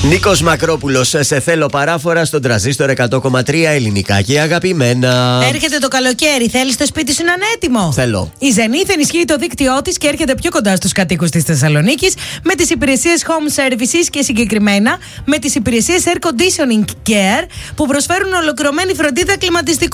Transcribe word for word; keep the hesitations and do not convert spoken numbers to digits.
Νίκος Μακρόπουλος, σε θέλω παράφορα στον Τρανζίστορ εκατό κόμμα τρία, ελληνικά και αγαπημένα. Έρχεται το καλοκαίρι, θέλεις το σπίτι σου να είναι έτοιμο? Θέλω. Η Zenith ενισχύει το δίκτυό της και έρχεται πιο κοντά στους κατοίκους της Θεσσαλονίκης με τις υπηρεσίες Home Services και συγκεκριμένα με τις υπηρεσίες Air Conditioning Care που προσφέρουν ολοκληρωμένη φροντίδα κλιματιστικού.